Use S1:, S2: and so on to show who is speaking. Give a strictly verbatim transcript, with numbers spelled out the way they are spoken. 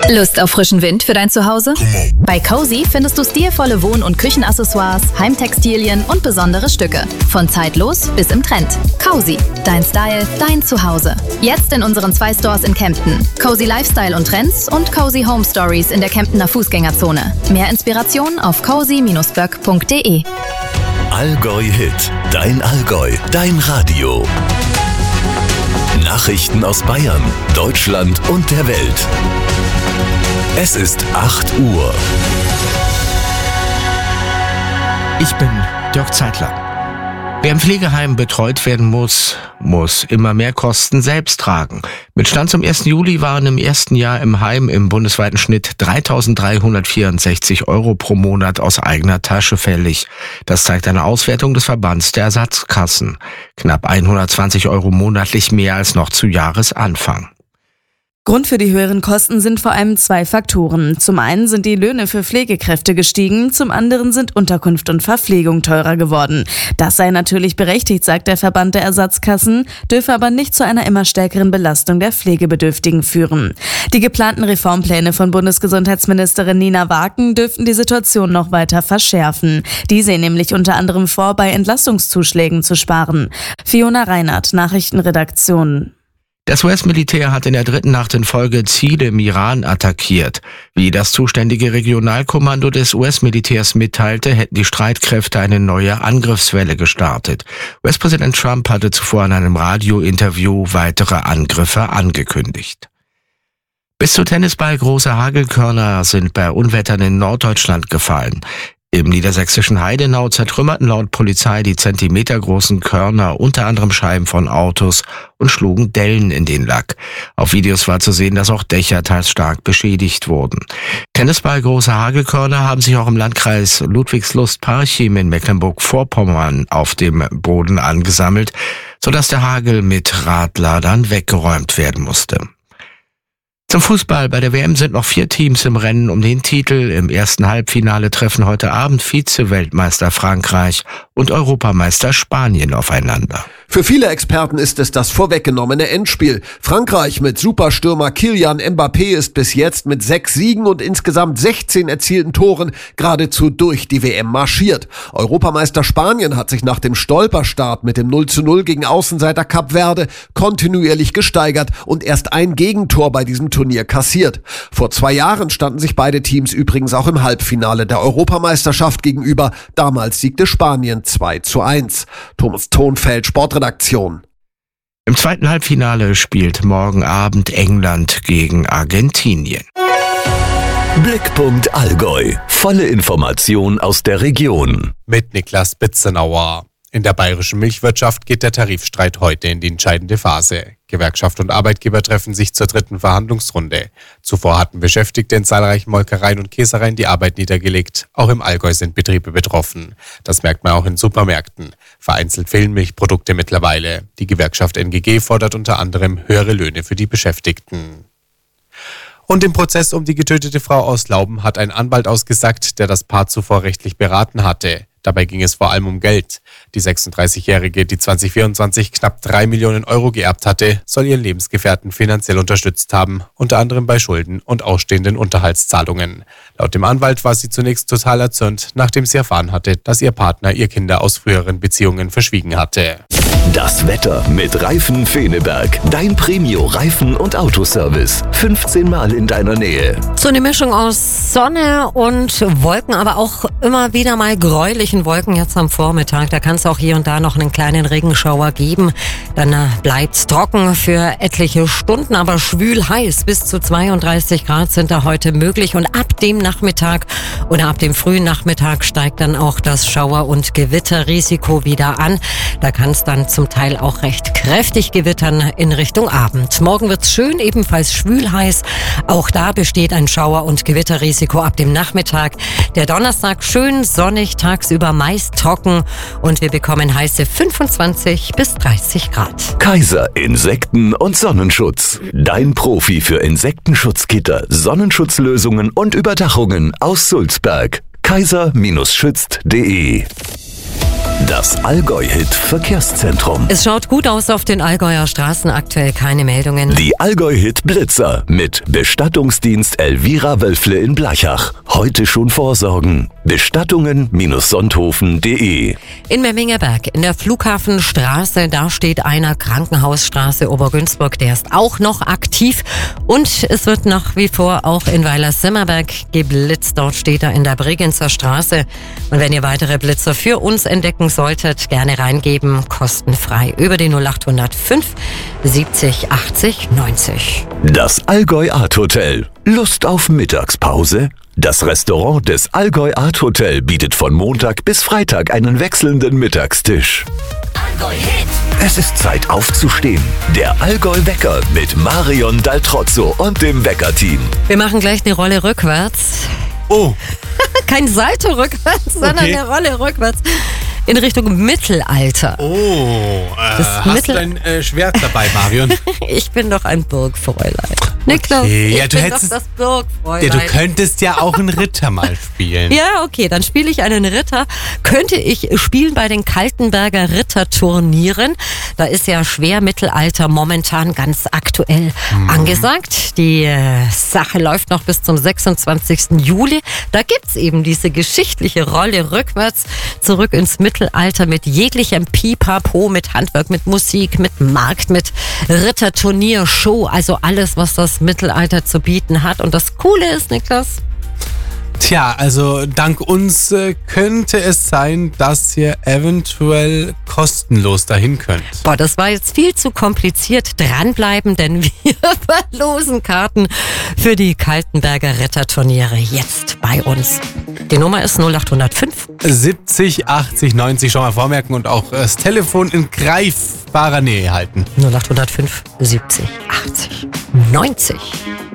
S1: Lust auf frischen Wind für dein Zuhause? Bei Cozy findest du stilvolle Wohn- und Küchenaccessoires, Heimtextilien und besondere Stücke. Von zeitlos bis im Trend. Cozy, dein Style, dein Zuhause. Jetzt in unseren zwei Stores in Kempten. Cozy Lifestyle und Trends und Cozy Home Stories in der Kemptener Fußgängerzone. Mehr Inspiration auf cozy Bindestrich böck punkt de.
S2: Allgäu Hit, dein Allgäu, dein Radio. Nachrichten aus Bayern, Deutschland und der Welt. Es ist acht Uhr.
S3: Ich bin Dirk Zeitler. Wer im Pflegeheim betreut werden muss, muss immer mehr Kosten selbst tragen. Mit Stand zum ersten Juli waren im ersten Jahr im Heim im bundesweiten Schnitt dreitausenddreihundertvierundsechzig Euro pro Monat aus eigener Tasche fällig. Das zeigt eine Auswertung des Verbands der Ersatzkassen. Knapp hundertzwanzig Euro monatlich mehr als noch zu Jahresanfang.
S4: Grund für die höheren Kosten sind vor allem zwei Faktoren. Zum einen sind die Löhne für Pflegekräfte gestiegen, zum anderen sind Unterkunft und Verpflegung teurer geworden. Das sei natürlich berechtigt, sagt der Verband der Ersatzkassen, dürfe aber nicht zu einer immer stärkeren Belastung der Pflegebedürftigen führen. Die geplanten Reformpläne von Bundesgesundheitsministerin Nina Waken dürften die Situation noch weiter verschärfen. Die sehen nämlich unter anderem vor, bei Entlastungszuschlägen zu sparen. Fiona Reinhardt, Nachrichtenredaktion.
S3: Das U S-Militär hat in der dritten Nacht in Folge Ziele im Iran attackiert. Wie das zuständige Regionalkommando des U S-Militärs mitteilte, hätten die Streitkräfte eine neue Angriffswelle gestartet. U S-Präsident Trump hatte zuvor in einem Radiointerview weitere Angriffe angekündigt. Bis zu Tennisball große Hagelkörner sind bei Unwettern in Norddeutschland gefallen. Im niedersächsischen Heidenau zertrümmerten laut Polizei die zentimetergroßen Körner unter anderem Scheiben von Autos und schlugen Dellen in den Lack. Auf Videos war zu sehen, dass auch Dächer teils stark beschädigt wurden. Tennisball große Hagelkörner haben sich auch im Landkreis Ludwigslust-Parchim in Mecklenburg-Vorpommern auf dem Boden angesammelt, sodass der Hagel mit Radladern weggeräumt werden musste. Zum Fußball. Bei der W M sind noch vier Teams im Rennen um den Titel. Im ersten Halbfinale treffen heute Abend Vize-Weltmeister Frankreich und Europameister Spanien aufeinander.
S5: Für viele Experten ist es das vorweggenommene Endspiel. Frankreich mit Superstürmer Kylian Mbappé ist bis jetzt mit sechs Siegen und insgesamt sechzehn erzielten Toren geradezu durch die W M marschiert. Europameister Spanien hat sich nach dem Stolperstart mit dem null zu null gegen Außenseiter Kap Verde kontinuierlich gesteigert und erst ein Gegentor bei diesem Turnier kassiert. Vor zwei Jahren standen sich beide Teams übrigens auch im Halbfinale der Europameisterschaft gegenüber. Damals siegte Spanien zwei zu eins. Thomas Thonfeld, Sportredaktion.
S3: Im zweiten Halbfinale spielt morgen Abend England gegen Argentinien.
S2: Blickpunkt Allgäu. Volle Information aus der Region.
S6: Mit Niklas Bitzenauer. In der bayerischen Milchwirtschaft geht der Tarifstreit heute in die entscheidende Phase. Gewerkschaft und Arbeitgeber treffen sich zur dritten Verhandlungsrunde. Zuvor hatten Beschäftigte in zahlreichen Molkereien und Käsereien die Arbeit niedergelegt. Auch im Allgäu sind Betriebe betroffen. Das merkt man auch in Supermärkten. Vereinzelt fehlen Milchprodukte mittlerweile. Die Gewerkschaft N G G fordert unter anderem höhere Löhne für die Beschäftigten. Und im Prozess um die getötete Frau aus Lauben hat ein Anwalt ausgesagt, der das Paar zuvor rechtlich beraten hatte. Dabei ging es vor allem um Geld. Die sechsunddreißigjährige, die zwanzig vierundzwanzig knapp drei Millionen Euro geerbt hatte, soll ihren Lebensgefährten finanziell unterstützt haben, unter anderem bei Schulden und ausstehenden Unterhaltszahlungen. Laut dem Anwalt war sie zunächst total erzürnt, nachdem sie erfahren hatte, dass ihr Partner ihr Kinder aus früheren Beziehungen verschwiegen hatte.
S2: Das Wetter mit Reifen Feneberg. Dein Premio-Reifen- und Autoservice. fünfzehn Mal in deiner Nähe.
S7: So eine Mischung aus Sonne und Wolken, aber auch immer wieder mal gräulichen Wolken jetzt am Vormittag. Da kann es auch hier und da noch einen kleinen Regenschauer geben. Dann äh, bleibt's trocken für etliche Stunden, aber schwül heiß. Bis zu zweiunddreißig Grad sind da heute möglich. Und ab dem Nachmittag oder ab dem frühen Nachmittag steigt dann auch das Schauer- und Gewitterrisiko wieder an. Da kann es dann zum Teil auch recht kräftig gewittern in Richtung Abend. Morgen wird's schön, ebenfalls schwül heiß. Auch da besteht ein Schauer- und Gewitterrisiko ab dem Nachmittag. Der Donnerstag schön sonnig, tagsüber meist trocken und wir bekommen heiße fünfundzwanzig bis dreißig Grad.
S2: Kaiser Insekten- und Sonnenschutz. Dein Profi für Insektenschutzgitter, Sonnenschutzlösungen und Überdachungen aus Sulzberg. kaiser Bindestrich schützt punkt de Das Allgäu-Hit Verkehrszentrum.
S7: Es schaut gut aus auf den Allgäuer Straßen, aktuell keine Meldungen.
S2: Die Allgäu-Hit Blitzer mit Bestattungsdienst Elvira Wölfle in Blachach. Heute schon vorsorgen. Bestattungen Sonthofen punkt de.
S7: In Memmingerberg, in der Flughafenstraße, da steht einer Krankenhausstraße Obergünzburg, der ist auch noch aktiv. Und es wird nach wie vor auch in Weiler-Simmerberg geblitzt. Dort steht er in der Bregenzer Straße. Und wenn ihr weitere Blitzer für uns entdecken solltet, gerne reingeben, kostenfrei über die null acht null fünf siebzig achtzig neunzig.
S2: Das Allgäu Art Hotel. Lust auf Mittagspause? Das Restaurant des Allgäu Art Hotel bietet von Montag bis Freitag einen wechselnden Mittagstisch. Es ist Zeit aufzustehen. Der Allgäu-Wecker mit Marion Daltrozzo und dem Weckerteam.
S7: Wir machen gleich eine Rolle rückwärts.
S6: Oh.
S7: Kein Salto rückwärts, sondern
S6: Okay.
S7: eine Rolle rückwärts in Richtung Mittelalter.
S6: Oh, äh,
S7: Das
S6: hast
S7: Mittel-
S6: du dein äh, Schwert dabei, Marion?
S7: Ich bin doch ein Burgfräulein. Niklas,
S6: Okay, ja,
S7: ich
S6: du
S7: bin
S6: hättest-
S7: doch das Burgfräulein.
S6: Ja, du könntest ja auch einen Ritter mal spielen.
S7: Ja, okay, dann spiele ich einen Ritter. Könnte ich spielen bei den Kaltenberger Ritterturnieren. Da ist ja Schwermittelalter momentan ganz aktuell
S6: Mhm.
S7: angesagt. Die äh, Sache läuft noch bis zum sechsundzwanzigsten Juli. Da gibt's eben diese geschichtliche Rolle rückwärts zurück ins Mittelalter mit jeglichem Pipapo, mit Handwerk, mit Musik, mit Markt, mit Ritterturnier, Show, also alles, was das Mittelalter zu bieten hat. Und das Coole ist, Niklas,
S6: Tja, also dank uns äh, könnte es sein, dass ihr eventuell kostenlos dahin könnt.
S7: boah, das war jetzt viel zu kompliziert. Dranbleiben, denn wir verlosen Karten für die Kaltenberger Ritterturniere jetzt bei uns. Die Nummer ist null acht null fünf.
S6: siebzig achtzig neunzig schon mal vormerken und auch das Telefon in greifbarer Nähe halten.
S7: null acht null fünf siebzig achtzig neunzig.